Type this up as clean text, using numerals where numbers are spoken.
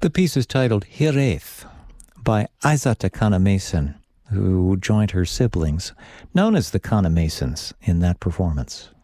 The piece is titled Hireth by Aizata Kana-Mason, who joined her siblings, known as the Kana-Masons, in that performance.